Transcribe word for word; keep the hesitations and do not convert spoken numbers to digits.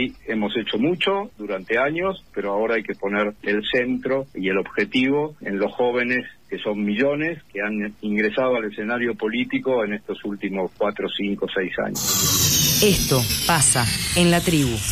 Sí, hemos hecho mucho durante años, pero ahora hay que poner el centro y el objetivo en los jóvenes, que son millones, que han ingresado al escenario político en estos últimos cuatro, cinco, seis años. Esto pasa en La Tribu.